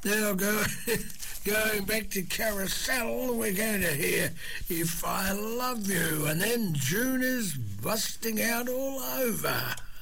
Now going back to Carousel, we're going to hear If I Love You, and then June is busting out all over.